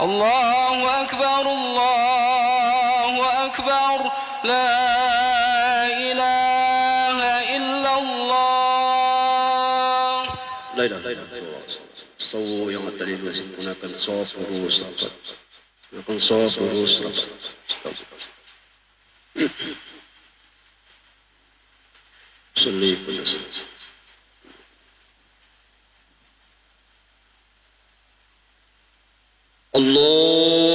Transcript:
الله أكبر الله أكبر لا إله إلا الله. لا إله إلا الله. صو yang tadi gunakan sof urus rapat. Gunakan sof urus rapat. Salli pada Allah.